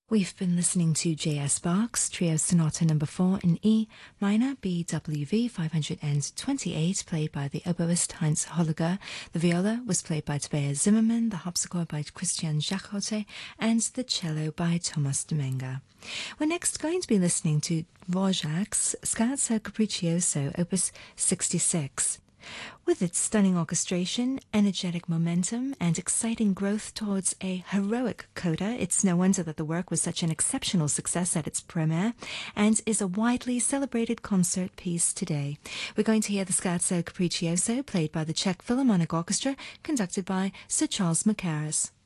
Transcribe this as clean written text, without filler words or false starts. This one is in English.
We've been listening to J.S. Bach's Trio Sonata No. 4 in E minor BWV 528, played by the oboist Heinz Holliger. The viola was played by Tobias Zimmermann, the harpsichord by Christian Jachote, and the cello by Thomas Demenger. We're next going to be listening to Dvorak's Scherzo Capriccioso, opus 66. With its stunning orchestration, energetic momentum, and exciting growth towards a heroic coda, it's no wonder that the work was such an exceptional success at its premiere and is a widely celebrated concert piece today. We're going to hear the Scherzo Capriccioso played by the Czech Philharmonic Orchestra, conducted by Sir Charles Mackerras.